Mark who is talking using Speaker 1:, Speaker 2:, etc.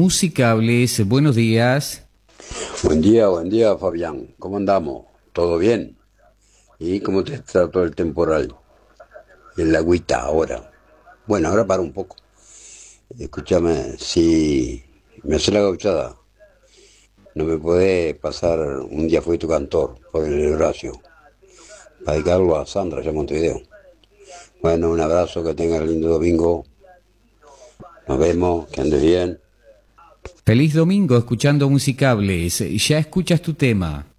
Speaker 1: Musicables. Buenos días.
Speaker 2: Buen día, Fabián. ¿Cómo andamos? ¿Todo bien? ¿Y cómo te trató el temporal? El agüita ahora. Bueno, ahora para un poco. Escúchame, si me hace la gauchada, no me podés pasar Un día fui tu cantor por el Horacio, para dedicarlo a Sandra, ya Montevideo. Bueno, un abrazo, que tengas lindo domingo. Nos vemos, que andes bien.
Speaker 1: Feliz domingo escuchando Musicables. Ya escuchas tu tema.